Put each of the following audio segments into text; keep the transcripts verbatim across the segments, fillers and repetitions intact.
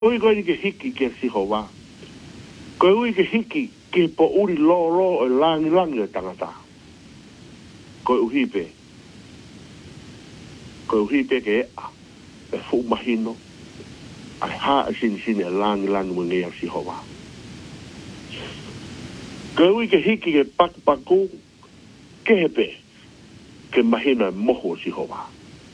ui koe ni ke hiki ke si hoa. Koe ui ke hiki ke po uri lo lo e langi langi e tangata. Koe uhipe. Koe uhipe ke ea. E fu mahino. Ai ha e sini sini e langi langi mo ngea si hoa. Koe ui ke hiki ke paku paku. Ke hepe. Ke mahino e moho si hoa.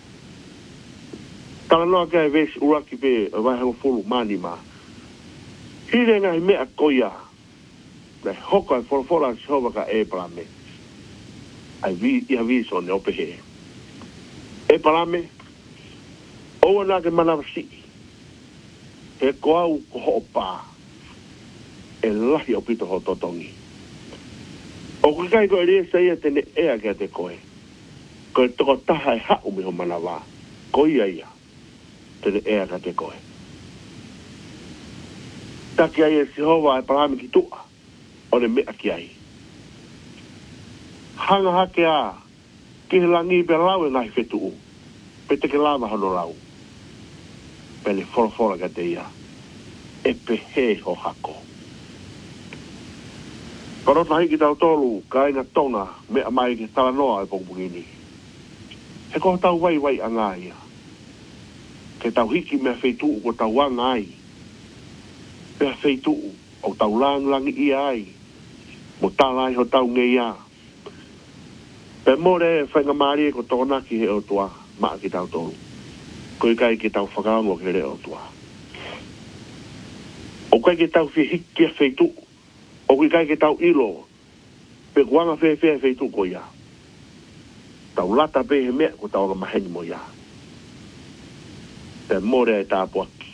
Tala noa kai vesi uraki pe e vai hango fulu mani ma. Hire ngai mea koia. Dai hoka e folofola si hoa ka e palame. Ai vi, ia vi so ne ope he. E palame. Oua na ke manawa si. E koau ko ho pa. E lahi o pito ho totongi. O kai ko e rea sa ia tene ea kia te koe. Ko e toko taha e hau mi ho manawa. Koia ia. Tene ea ka te koe. Taki ai e si hoa e palame ki tua. O ne mea ki ai. Hanga hake a. Ki he langi pe lau e ngahi whetu u. Pe te ke lama hano lau. Pe le fora fora ka te ia. E pe he ho hako. Parota hiki tau tolu. Ka inga tonga. Mea mai ki tala noa e pongpungini. He koha tau wai wai a ngā ia. Ke tau hiki mea whetu u ko tau wanga ai. Pea whetu u. O tau lang langi i ai. Mo tālai ho tau ngei a. Pe more e whainga maari e ko tōna ki he o tua. Maa ki tau tolu. Ko i kai ki tau whakaango ki re o tua. O kai ki tau whi hiki a whetu. O kai ki tau ilo. Pe kuanga whe whe whetu ko ia. Tau lata pe he mea ko tau ka maheni mo ia. Pe more e tā puaki.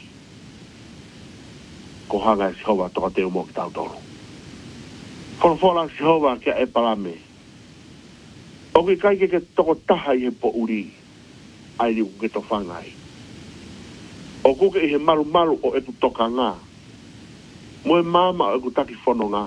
Ko hanga e si hova toka teo mo ki tau tolu. Whalafola si hova kia e palame. O ki kai ke toko taha i he po uri. Ai ni ke to whangai. O kuke i he maru maru o eku toka ngā. Mo e mama o eku taki whono ngā.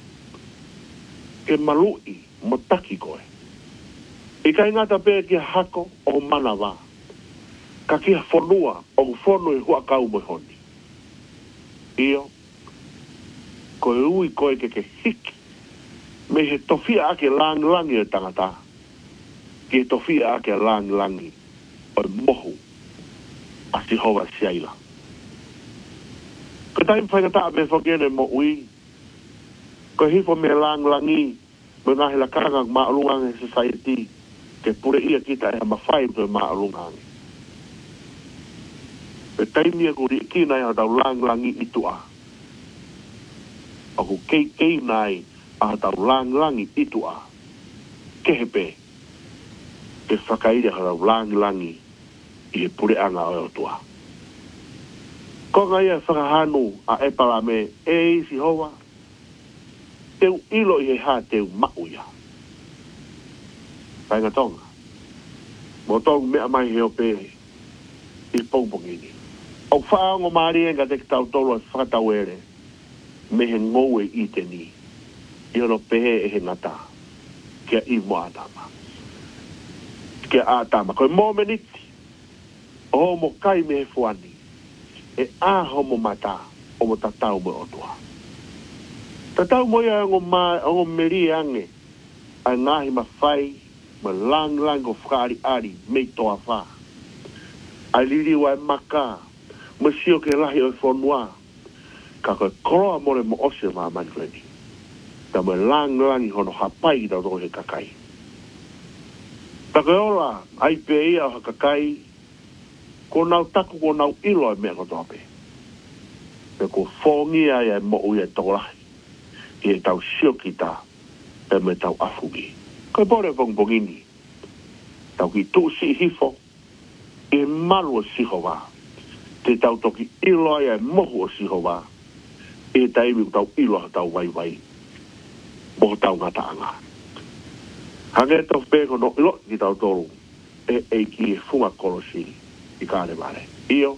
Ke malui mo taki koe. I kai ngata pē ki hako o manawa. Ka ki ha whonua o whono i hua kau mo honi. Io. Koe ui koe ke ke hiki. Me he tofia ake lang langi e tangata. Ki he tofia ake lang langi. O mohu. A si hova siaila. Ko taim whaingata me whakene mo ui. Ko hifo me lang langi. Me ngahi la karanga maalungang e society. Ke pure ia kita e mawhai pe maalungang. Pe taim ia kuri kina ia tau lang langi itua. Aku kei kei nai. A tau lang langi itua. Kehepe. Ke whakaire ha tau lang langi. I he pure anga o tua. Ko ngai e whakahanu a e palame e isi hoa. Teu ilo i he ha teu mauia. Painga tonga. Mo tonga mea mai he o pe. I pongpongini. O whaango maari e nga te tau tolo e whakatau ere. Me he ngoe i te ni. I ono pehe e he ngata. Kia i mo atama. Kia atama. Koe mō meniti. O mo kai me he fuani. E a homo mata. O mo tatau mo otua. Tatau mo ia ngo ma ngo meri ange. Ai ngahi ma fai. Ma lang lang o whakari ari. Me toa wha. Ai liri wa maka. Ma sio ke lahi o whanua. Ka koe koroa more mo ose ma mani kleni. Ta me lang lang hono hapai da rohe kakai. Ta koe ola, ai pe ia o kakai, ko nau taku ko nau ilo e mea kotoa pe. Pe ko whongia ia e mo ui e tolahi. I e tau sio ki ta, pe me tau afugi. Koe bore pongpongini. Tau ki tu si hifo, i e malu o sihova. Te tau toki ilo ia e mohu o sihova. I e taimi tau ilo ha tau wai wai. Mo tau ngata anga. Hange tau pēko no ilo ki tau tolu. E e ki e funga kolosi. I kāre mare. Io.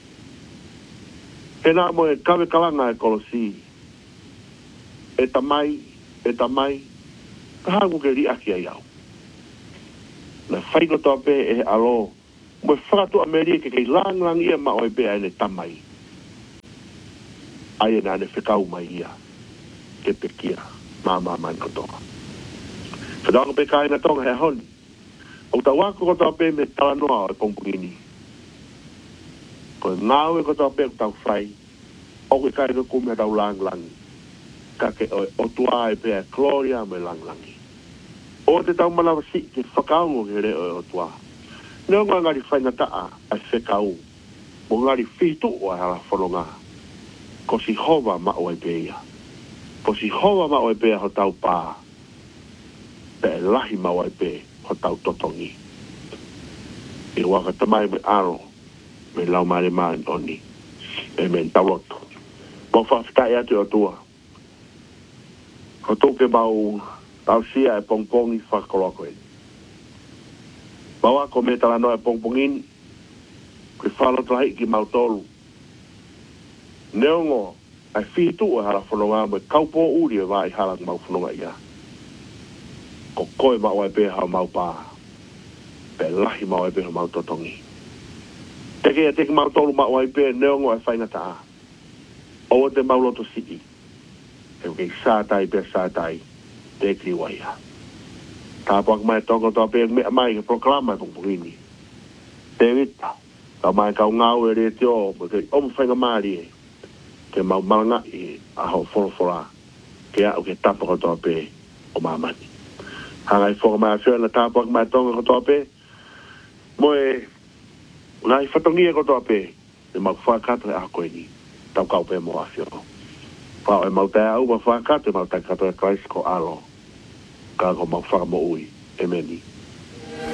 E nā mo e kawe kalanga e kolosi. E tamai. E tamai. Ka hangu ke ri aki ai au. Na whaiko toa pē e alo. Mo e whakatu Amerike kei lang lang ia ma oi pē ai ne tamai. ai na ne whekau mai ia, ke pekia, mā mā mai kotoa. Whenanga pe kai na tonga he honi, o ta wako kotoa pe me tala noa o e pongpungini. Ko ngāu e kotoa pe o tau whai, o ke kai ka kume tau lang langi, ka ke o, o tua e pe a Gloria me lang langi. O te tau malawa si, ke whakaungo he re o o tua. Neo ngā ngari whaina taa, a whekau, mo ngari whitu o a hala whanonga. Ko si hova ma o e peia. Ko si hova ma o e peia ho tau pā. Pe e lahi ma o e pe ho tau totongi. I waka tamai me aro, me lau mare maa en oni. E me tau loto. Mo whawhitai atu o tua. Ko toke mau tau sia e pongpongi whakoloko e. Bawa ko me tala noa e pongpongini, ke whalotrahi ki mau tolu. Neongo, ai whitu o hala whanonga me kaupo uri e wai hala mau whanonga ia. Ko koe mau e peha mau pā. Pe lahi mau e peha mau totongi. Teke e teke mau tolu mau e peha neongo e whaina taa. O te mau loto siti. E kei sātai pe sātai, te kri waia. Tāpuak mai tonga toa pe mea mai ke proklama e pongpongini. Te wita, ka mai kau ngau e re te o, me kei omu whainga maari e. Ke mau malanga i a hau whorofora, ke au ke tapa kotoa pe o mamani. Hangai whoka mai a whio na tāpuak mai tonga kotoa pe, mo e ngai whatongia kotoa pe, e mau whakata e a koe ni, tau kau pe mo a whio. Pao e mau te au ma whakata e mau te katoa Christ ko alo. Ka ko mau whaka mo ui, e meni.